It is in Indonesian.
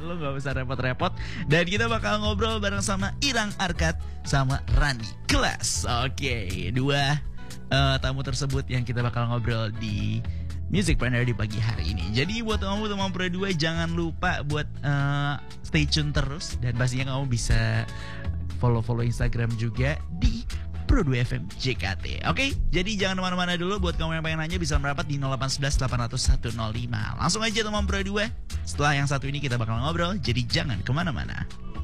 Lo gak usah repot-repot. Dan kita bakal ngobrol bareng sama Irang Arkad sama Rani Kelas. Oke, dua tamu tersebut yang kita bakal ngobrol di Music Partner di pagi hari ini. Jadi buat teman-teman Pro 2 jangan lupa buat stay tune terus. Dan pastinya kamu bisa follow Instagram juga di Pro 2 FM JKT. Oke, jadi jangan kemana-mana dulu. Buat kamu yang pengen nanya bisa merapat di 0811 800 105. Langsung aja teman Pro 2. Setelah yang satu ini kita bakal ngobrol. Jadi jangan kemana-mana.